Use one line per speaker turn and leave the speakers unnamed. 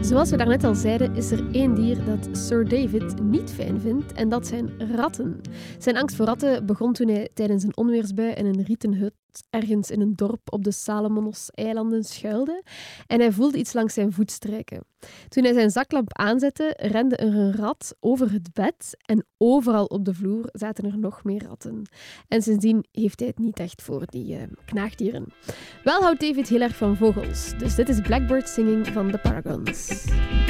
Zoals we daarnet al zeiden, is er één dier dat Sir David niet fijn vindt en dat zijn ratten. Zijn angst voor ratten begon toen hij tijdens een onweersbui in een rieten hut ergens in een dorp op de Salomonos-eilanden schuilde en hij voelde iets langs zijn voet strijken. Toen hij zijn zaklamp aanzette, rende er een rat over het bed en overal op de vloer zaten er nog meer ratten. En sindsdien heeft hij het niet echt voor die knaagdieren. Wel houdt David heel erg van vogels, dus dit is Blackbird Singing van The Paragons.